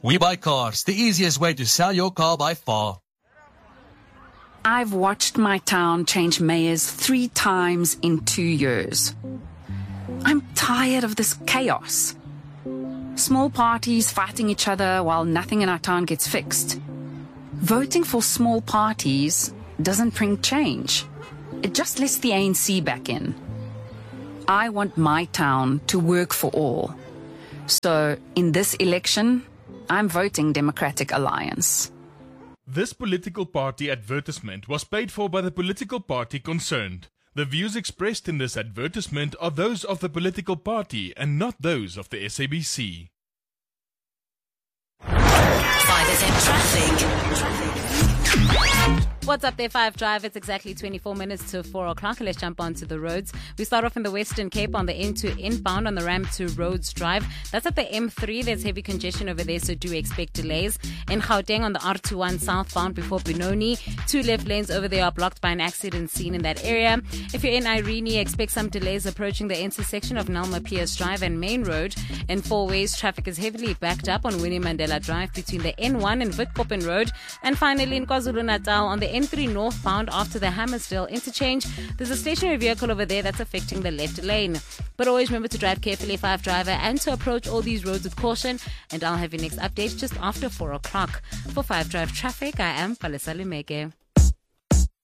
We Buy Cars, the easiest way to sell your car by far. I've watched my town change mayors 3 times in 2 years. I'm tired of this chaos. Small parties fighting each other while nothing in our town gets fixed. Voting for small parties doesn't bring change. It just lets the ANC back in. I want my town to work for all. So, in this election, I'm voting Democratic Alliance. This political party advertisement was paid for by the political party concerned. The views expressed in this advertisement are those of the political party and not those of the SABC. 5FM Traffic. What's up there, 5 Drive? It's exactly 24 minutes to 4 o'clock. Let's jump onto the roads. We start off in the Western Cape on the N2 inbound on the ramp to Rhodes Drive. That's at the M3. There's heavy congestion over there, so do expect delays. In Gauteng on the R21 southbound before Benoni, 2 left lanes over there are blocked by an accident seen in that area. If you're in Irene, expect some delays approaching the intersection of Nelma Pierce Drive and Main Road. In 4 ways, traffic is heavily backed up on Winnie Mandela Drive between the N1 and Witkoppen Road. And finally, in KwaZulu-Natal on the N3 northbound after the Hammersdale interchange, there's a stationary vehicle over there that's affecting the left lane. But always remember to drive carefully, 5 Driver, and to approach all these roads with caution. And I'll have your next update just after 4 o'clock. For 5 Drive Traffic, I am Palesa Limeke.